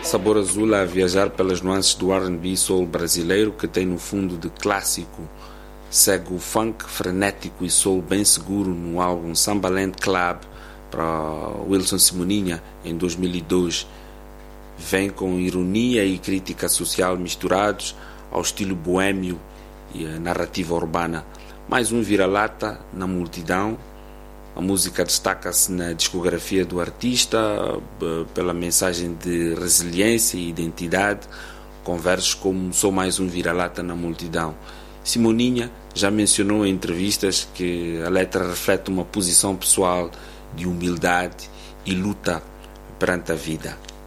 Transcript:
Sabor Azul a viajar pelas nuances do R&B soul brasileiro, que tem no fundo de clássico, segue o funk frenético e soul bem seguro no álbum Sambaland Club para Wilson Simoninha em 2002. Vem com ironia e crítica social misturados ao estilo boêmio e a narrativa urbana. Mais um vira-lata na multidão. A música destaca-se na discografia do artista pela mensagem de resiliência e identidade, com versos como "Sou mais um vira-lata na multidão". Simoninha já mencionou em entrevistas que a letra reflete uma posição pessoal de humildade e luta perante a vida.